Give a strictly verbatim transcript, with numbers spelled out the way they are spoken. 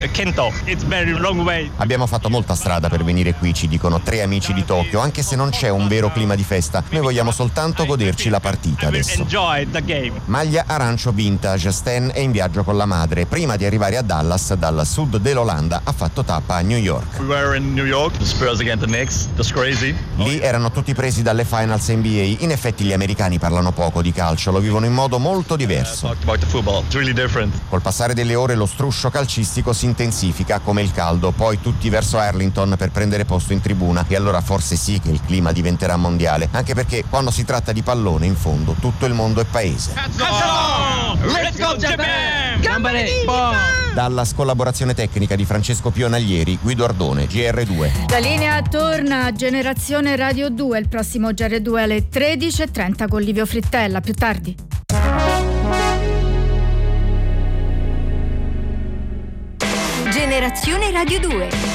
Kento, it's very long way. Abbiamo fatto molta strada per venire qui, ci dicono tre amici di Tokyo, anche se non c'è un vero clima di festa. Noi vogliamo soltanto goderci la partita adesso. Enjoy the game. Maglia arancio vintage, Stan è in viaggio con la madre. Prima di arrivare a Dallas, dal sud dell'Olanda, ha fatto tappa a New York. We were in New York, the Spurs against the Knicks, that's crazy. Lì erano tutti presi dalle finals N B A. In effetti gli americani parlano poco di calcio, lo vivono in modo molto diverso. Talk about the football, it's really different. Col passare delle ore lo struscio calcistico si intensifica come il caldo, poi tutti verso Arlington per prendere posto in tribuna, e allora forse sì che il clima diventerà mondiale, anche perché quando si tratta di pallone in fondo tutto il mondo è paese. Let's go Japan! Gambare! Dallas, collaborazione tecnica di Francesco Pionaglieri, Guido Ardone, G R due. La linea torna a Generazione Radio due, il prossimo G R due alle tredici e trenta con Livio Frittella. Più tardi. Generazione Radio due.